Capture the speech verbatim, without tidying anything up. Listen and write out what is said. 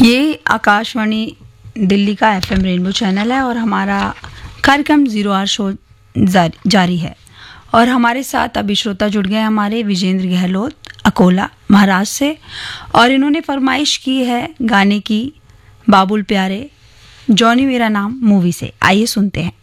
ये आकाशवाणी दिल्ली का FM rainbow channel है और हमारा कार्यक्रम ज़ीरो आवर शो जारी है। और हमारे साथ अभी श्रोता जुड़ गए हमारे विजेंद्र गहलोत अकोला महाराष्ट्र से, और इन्होंने फरमाइश की है गाने की बाबुल प्यारे जॉनी मेरा नाम मूवी से। आइए सुनते हैं।